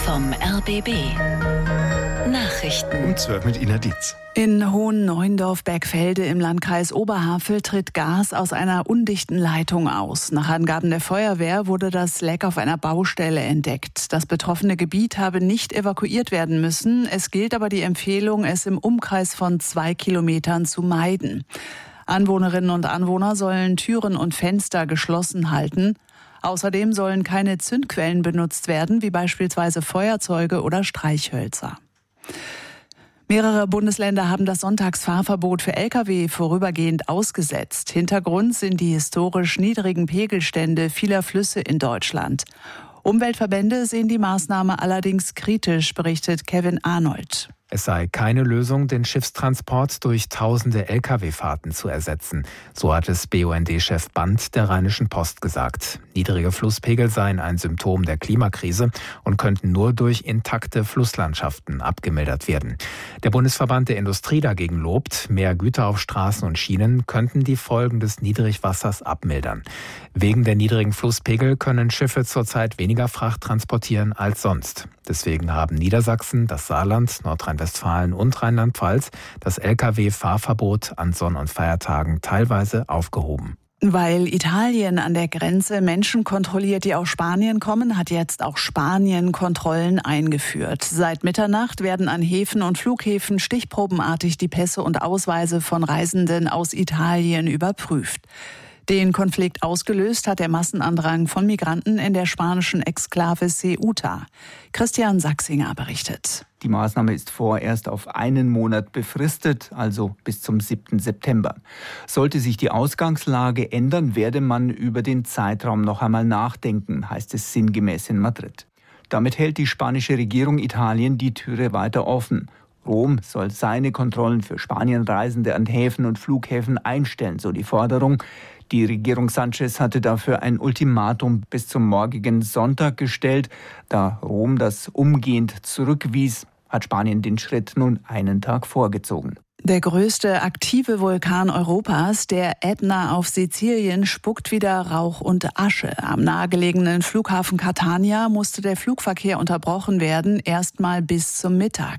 vom RBB. Nachrichten. Um 12 mit Ina Dietz. In Hohen-Neuendorf-Bergfelde im Landkreis Oberhavel tritt Gas aus einer undichten Leitung aus. Nach Angaben der Feuerwehr wurde das Leck auf einer Baustelle entdeckt. Das betroffene Gebiet habe nicht evakuiert werden müssen. Es gilt aber die Empfehlung, es im Umkreis von 2 Kilometern zu meiden. Anwohnerinnen und Anwohner sollen Türen und Fenster geschlossen halten. Außerdem sollen keine Zündquellen benutzt werden, wie beispielsweise Feuerzeuge oder Streichhölzer. Mehrere Bundesländer haben das Sonntagsfahrverbot für Lkw vorübergehend ausgesetzt. Hintergrund sind die historisch niedrigen Pegelstände vieler Flüsse in Deutschland. Umweltverbände sehen die Maßnahme allerdings kritisch, berichtet Kevin Arnold. Es sei keine Lösung, den Schiffstransport durch tausende Lkw-Fahrten zu ersetzen. So hat es BUND-Chef Band der Rheinischen Post gesagt. Niedrige Flusspegel seien ein Symptom der Klimakrise und könnten nur durch intakte Flusslandschaften abgemildert werden. Der Bundesverband der Industrie dagegen lobt, mehr Güter auf Straßen und Schienen könnten die Folgen des Niedrigwassers abmildern. Wegen der niedrigen Flusspegel können Schiffe zurzeit weniger Fracht transportieren als sonst. Deswegen haben Niedersachsen, das Saarland, Nordrhein-Westfalen und Rheinland-Pfalz das Lkw-Fahrverbot an Sonn- und Feiertagen teilweise aufgehoben. Weil Italien an der Grenze Menschen kontrolliert, die aus Spanien kommen, hat jetzt auch Spanien Kontrollen eingeführt. Seit Mitternacht werden an Häfen und Flughäfen stichprobenartig die Pässe und Ausweise von Reisenden aus Italien überprüft. Den Konflikt ausgelöst hat der Massenandrang von Migranten in der spanischen Exklave Ceuta. Christian Sachsinger berichtet. Die Maßnahme ist vorerst auf einen Monat befristet, also bis zum 7. September. Sollte sich die Ausgangslage ändern, werde man über den Zeitraum noch einmal nachdenken, heißt es sinngemäß in Madrid. Damit hält die spanische Regierung Italien die Türe weiter offen. Rom soll seine Kontrollen für Spanienreisende an Häfen und Flughäfen einstellen, so die Forderung. Die Regierung Sanchez hatte dafür ein Ultimatum bis zum morgigen Sonntag gestellt. Da Rom das umgehend zurückwies, hat Spanien den Schritt nun einen Tag vorgezogen. Der größte aktive Vulkan Europas, der Ätna auf Sizilien, spuckt wieder Rauch und Asche. Am nahegelegenen Flughafen Catania musste der Flugverkehr unterbrochen werden, erstmal bis zum Mittag.